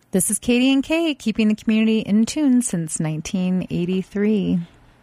This is Katie and Kay, keeping the community in tune since 1983.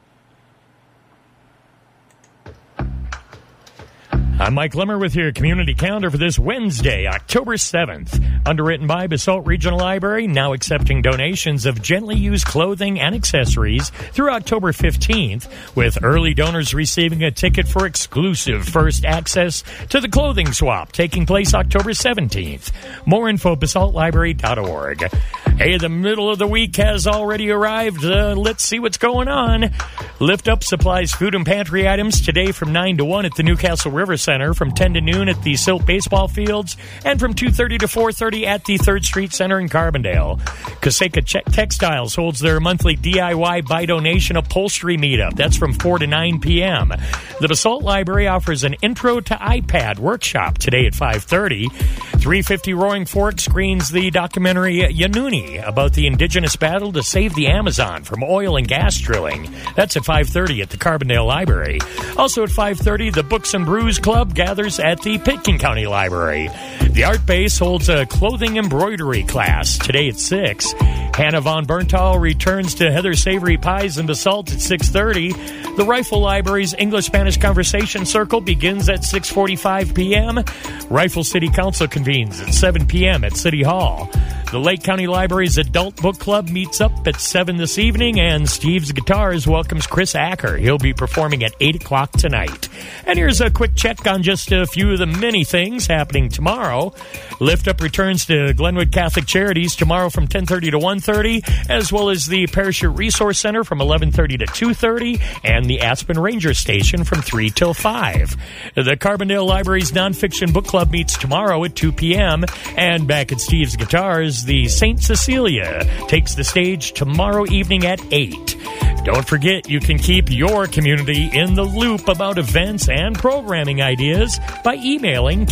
I'm Mike Limmer with your community calendar for this Wednesday, October 7th. Underwritten by Basalt Regional Library, now accepting donations of gently used clothing and accessories through October 15th, with early donors receiving a ticket for exclusive first access to the clothing swap taking place October 17th. More info, basaltlibrary.org. Hey, the middle of the week has already arrived. Let's see what's going on. Lift Up supplies food and pantry items today from 9 to 1 at the Newcastle River Center, from 10 to noon at the Silt Baseball Fields, and from 2:30 to 4:30 at the 3rd Street Center in Carbondale. Caseka Textiles holds their monthly DIY by donation upholstery meetup. That's from 4 to 9 p.m. The Basalt Library offers an Intro to iPad workshop today at 5:30. 350 Roaring Fork screens the documentary Yanuni about the indigenous battle to save the Amazon from oil and gas drilling. That's at 5:30 at the Carbondale Library. Also at 5:30, the Books and Brews Club gathers at the Pitkin County Library. The Art Base holds a clothing embroidery class today at 6. Hannah Von Berntal returns to Heather Savory Pies in Basalt at 6:30. The Rifle Library's English-Spanish Conversation Circle begins at 6:45 p.m. Rifle City Council convenes at 7 p.m. at City Hall. The Lake County Library's Adult Book Club meets up at 7 this evening, and Steve's Guitars welcomes Chris Acker. He'll be performing at 8 o'clock tonight. And here's a quick check on just a few of the many things happening tomorrow. Lift Up returns to Glenwood Catholic Charities tomorrow from 10:30 to 1:30, as well as the Parachute Resource Center from 11:30 to 2:30, and the Aspen Ranger Station from 3 till 5. The Carbondale Library's Nonfiction Book Club meets tomorrow at 2 p.m., and back at Steve's Guitars, the St. Cecilia takes the stage tomorrow evening at 8. Don't forget, you can keep your community in the loop about events and programming ideas by emailing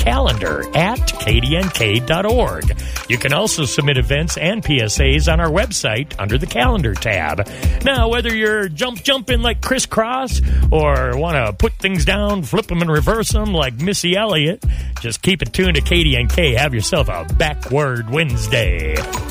calendar@kdnk.org. You can also submit events and PSAs on our website under the Calendar tab. Now, whether you're jumping like Criss Cross or want to put things down, flip them and reverse them like Missy Elliott, just keep it tuned to KDNK. Have yourself a Backward Wednesday.